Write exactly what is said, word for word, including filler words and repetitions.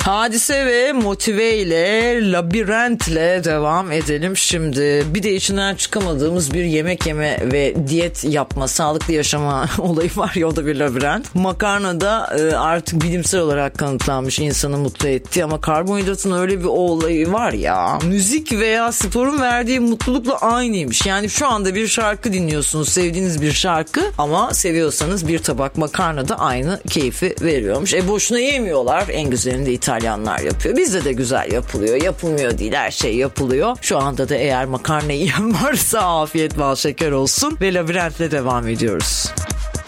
Hadise ve Motive ile Labirentle devam edelim şimdi. Bir de içinden çıkamadığımız bir yemek yeme ve diyet yapma, sağlıklı yaşama olayı var ya, o da bir labirent. Makarna da artık bilimsel olarak kanıtlanmış insanı mutlu etti ama karbonhidratın öyle bir olayı var ya. Müzik veya sporun verdiği mutlulukla aynıymış. Yani şu anda bir şarkı dinliyorsunuz, sevdiğiniz bir şarkı ama seviyorsanız bir tabak makarna da aynı keyfi veriyormuş. E boşuna yemiyorlar. En güzelini de İtalyanlar yapıyor. Bizde de güzel yapılıyor. Yapılmıyor değil, her şey yapılıyor. Şu anda da eğer makarna yiyen varsa afiyet bal şeker olsun ve labirentle devam ediyoruz.